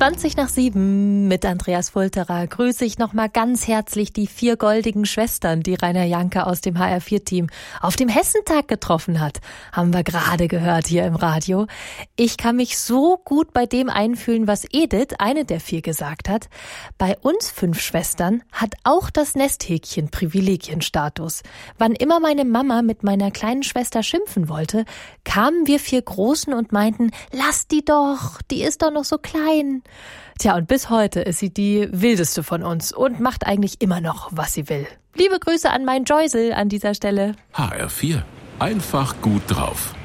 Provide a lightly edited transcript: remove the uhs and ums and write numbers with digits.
7:20 mit Andreas Fulterer grüße ich nochmal ganz herzlich die 4 goldigen Schwestern, die Rainer Janke aus dem HR4-Team auf dem Hessentag getroffen hat. Haben wir gerade gehört hier im Radio. Ich kann mich so gut bei dem einfühlen, was Edith, eine der 4, gesagt hat. Bei uns 5 Schwestern hat auch das Nesthäkchen Privilegienstatus. Wann immer meine Mama mit meiner kleinen Schwester schimpfen wollte, kamen wir 4 Großen und meinten, lass die doch, die ist doch noch so klein. Tja, und bis heute ist sie die wildeste von uns und macht eigentlich immer noch, was sie will. Liebe Grüße an meinen Joysel an dieser Stelle. HR4. Einfach gut drauf.